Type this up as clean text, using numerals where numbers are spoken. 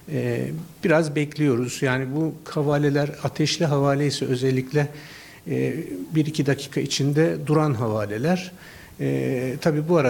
Biraz bekliyoruz. Yani bu havaleler ateşli havale ise özellikle 1-2 dakika içinde duran havaleler. Tabii bu arada